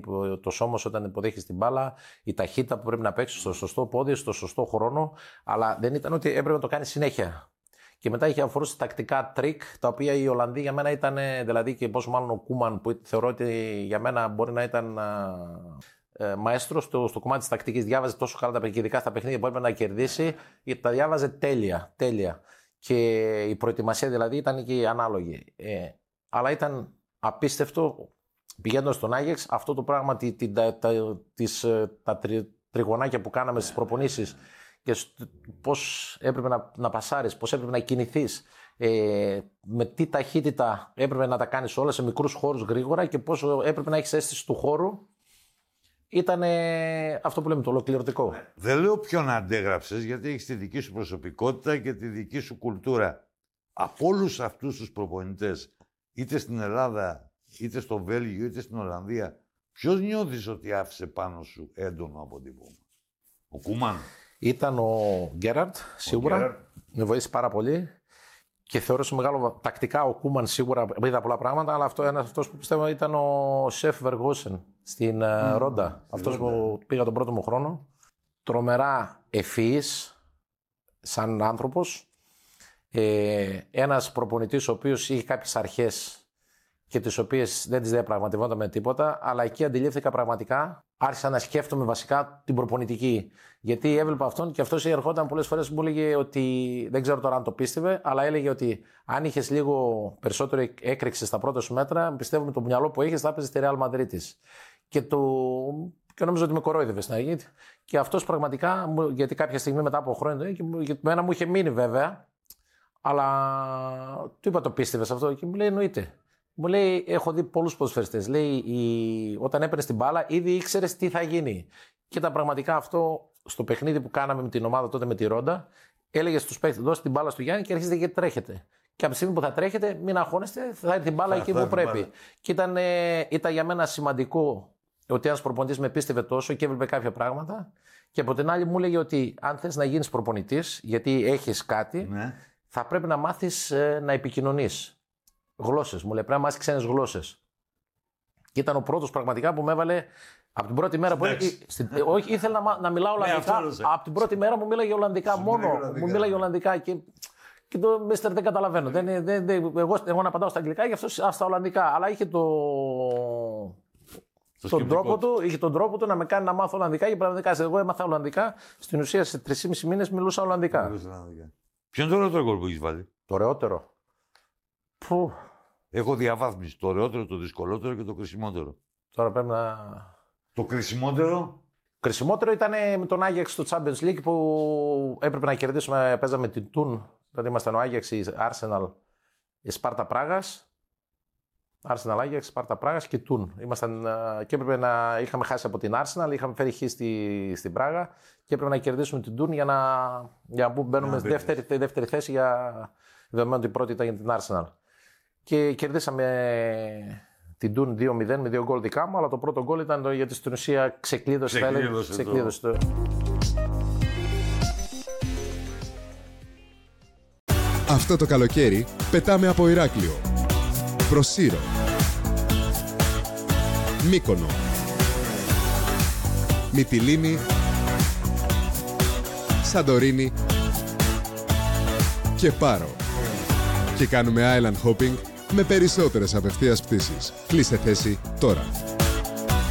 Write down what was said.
το σώμα όταν υποδέχει την μπάλα, η ταχύτητα που πρέπει να παίξει στο σωστό πόδι, στο σωστό χρόνο. Αλλά δεν ήταν ότι έπρεπε να το κάνει συνέχεια. Και μετά είχε αφορούσε τακτικά τρίκ, τα οποία οι Ολλανδοί για μένα ήταν, δηλαδή και πόσο μάλλον ο Κούμαν, που θεωρώ ότι για μένα μπορεί να ήταν μαέστρος στο κομμάτι της τακτικής. Διάβαζε τόσο καλά τα παιχνίδια, ειδικά στα παιχνίδια που έπρεπε να κερδίσει, τα διάβαζε τέλεια. Και η προετοιμασία δηλαδή ήταν και ανάλογη. Αλλά ήταν απίστευτο πηγαίνοντας στον Άγιαξ αυτό το πράγμα, τα τριγωνάκια που κάναμε στις προπονήσεις και πώς έπρεπε να πασάρεις, πώς έπρεπε να κινηθείς, με τι ταχύτητα έπρεπε να τα κάνεις όλα σε μικρούς χώρους γρήγορα και πώς έπρεπε να έχεις αίσθηση του χώρου. Ήταν αυτό που λέμε το ολοκληρωτικό. Δεν λέω ποιον αντέγραψες, γιατί έχεις τη δική σου προσωπικότητα και τη δική σου κουλτούρα. Από όλους αυτούς τους προπονητές, είτε στην Ελλάδα, είτε στο Βέλγιο, είτε στην Ολλανδία, ποιος νιώθεις ότι άφησε πάνω σου έντονο αποτύπωμα? Ο Κούμαν? Ήταν ο Γκέραρντ, σίγουρα. Με βοήθησε πάρα πολύ. Και θεώρησα μεγάλο τακτικά ο Κούμαν, σίγουρα είδα πολλά πράγματα, αλλά αυτός που πιστεύω ήταν ο Σεφ Βεργόσεν στην Ρόντα. Αυτός που πήγα τον πρώτο μου χρόνο. Τρομερά ευφυής, σαν άνθρωπος. Ένας προπονητής ο οποίος είχε κάποιες αρχές και τις οποίες δεν τις διαπραγματευόταν με τίποτα, αλλά εκεί αντιλήφθηκα πραγματικά, άρχισα να σκέφτομαι βασικά την προπονητική. Γιατί έβλεπα αυτόν και αυτός ερχόταν πολλές φορές, μου έλεγε ότι, δεν ξέρω τώρα αν το πίστευε, αλλά έλεγε ότι αν είχες λίγο περισσότερο έκρηξη στα πρώτα σου μέτρα, πιστεύω με το μυαλό που είχες θα έπαιζες στη Real Madrid. Και νομίζω ότι με κορόιδευε στην αρχή. Και αυτός πραγματικά, γιατί κάποια στιγμή μετά από χρόνια, και μένα μου είχε μείνει βέβαια, αλλά του είπα το πίστευες αυτό και μου λέει εννοείται. Μου λέει, έχω δει πολλούς ποδοσφαιριστές. Λέει, όταν έπαιρνες την μπάλα, ήδη ήξερες τι θα γίνει. Και ήταν πραγματικά αυτό στο παιχνίδι που κάναμε με την ομάδα τότε με τη Ρόντα. Έλεγε στους παίκτες, δώστε την μπάλα στο Γιάννη και αρχίζετε και τρέχετε. Και από τη στιγμή που θα τρέχετε, μην αγχώνεστε, θα έρθει την μπάλα εκεί που πρέπει. Και ήταν για μένα σημαντικό ότι ένας προπονητής με πίστευε τόσο και έβλεπε κάποια πράγματα. Και από την άλλη μου έλεγε ότι αν θες να γίνεις προπονητής, γιατί έχεις κάτι, θα πρέπει να μάθεις να επικοινωνείς. Γλώσσες, μου λέει, πρέπει να μάθεις ξένες γλώσσες. Και ήταν ο πρώτος πραγματικά που με έβαλε από την πρώτη μέρα που όχι, ήθελα να μιλάω Ολλανδικά. Από την πρώτη μέρα μου μίλαγε Ολλανδικά μόνο. Μου μίλαγε Ολλανδικά και το Μίστερ δεν καταλαβαίνω. Εγώ να απαντάω στα αγγλικά και αυτό στα Ολλανδικά. Αλλά είχε τον τρόπο του να με κάνει να μάθω Ολλανδικά και πραγματικά εγώ έμαθα Ολλανδικά. Στην ουσία σε 3,5 μήνες μιλούσα Ολλανδικά. Ποιο είναι το ωραιότερο γκολ που έχεις βάλει? Το ωραιότερο. Έχω διαβάθμιση. Το ωραιότερο, το δυσκολότερο και το κρισιμότερο. Τώρα πρέπει να. Το κρισιμότερο. Κρισιμότερο ήταν με τον Άγιαξ στο Champions League που έπρεπε να κερδίσουμε. Παίζαμε την Τούν. Δηλαδή ήμασταν ο Άγιαξ, η Arsenal, η Σπάρτα Πράγας. Arsenal, Άγιαξ, Σπάρτα Πράγας και Τούν. Και έπρεπε να. Είχαμε χάσει από την Arsenal, είχαμε φέρει χ στην Πράγα και έπρεπε να κερδίσουμε την Τούν για να μπαίνουμε στη δεύτερη θέση, για δεδομένου ότι η πρώτη ήταν για την Arsenal. Και κερδίσαμε την Τούν 2-0 με 2 γκολ δικά μου, αλλά το πρώτο γκολ ήταν γιατί στην ουσία ξεκλείδωσε το. Αυτό το καλοκαίρι πετάμε από Ηράκλειο προς Σύρο, Μύκονο, Μυτιλήνη, Σαντορίνη και Πάρο. Και κάνουμε island hopping με περισσότερες απευθείας πτήσεις. Κλείσε θέση τώρα.